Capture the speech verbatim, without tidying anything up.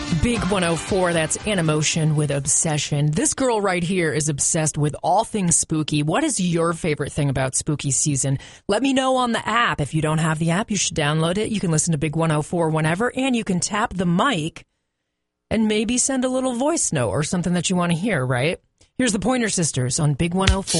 Big one oh four, that's Animotion with Obsession. This girl right here is obsessed with all things spooky. What is your favorite thing about spooky season? Let me know on the app. If you don't have the app, you should download it. You can listen to Big one oh four whenever, and you can tap the mic and maybe send a little voice note or something that you want to hear, right? Here's the Pointer Sisters on Big one oh four.